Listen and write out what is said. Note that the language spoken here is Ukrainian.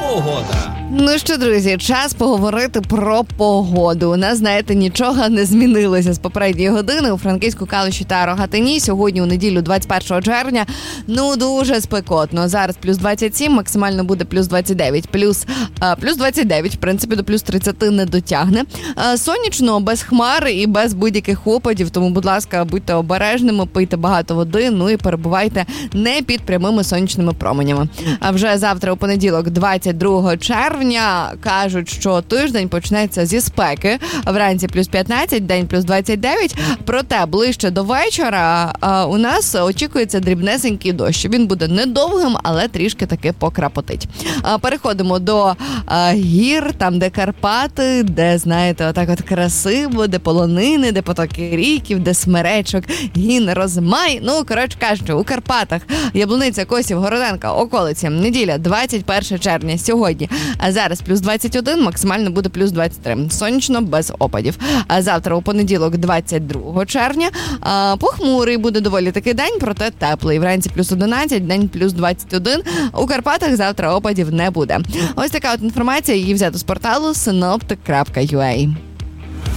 Погода. Ну що, друзі, час поговорити про погоду. У нас, знаєте, нічого не змінилося з попередньої години. У Франківську, Калуші та Рогатині сьогодні, у неділю, 21 червня, дуже спекотно. Зараз плюс 27, максимально буде плюс 29. Плюс 29, в принципі, до плюс 30 не дотягне. Сонячно, без хмар і без будь-яких опадів, тому, будь ласка, будьте обережними, пийте багато води, і перебувайте не під прямими сонячними променями. А вже завтра, у понеділок, 22 червня, кажуть, що тиждень почнеться зі спеки. Вранці плюс 15, день плюс 29. Проте ближче до вечора у нас очікується дрібнесенький дощ. Він буде недовгим, але трішки таки покрапотить. Переходимо до гір, там де Карпати, де, знаєте, отак от красиво, де полонини, де потоки ріків, де смеречок, гін, розмай. Коротше кажучи, у Карпатах Яблуниця, Косів, Городенка, околиці. Неділя, 21 червня, сьогодні. А зараз плюс 21, максимально буде плюс 23. Сонячно, без опадів. А завтра, у понеділок, 22 червня, похмурий буде доволі такий день, проте теплий. Вранці плюс 11, день плюс 21. У Карпатах завтра опадів не буде. Ось така от інформація, її взято з порталу synoptic.ua.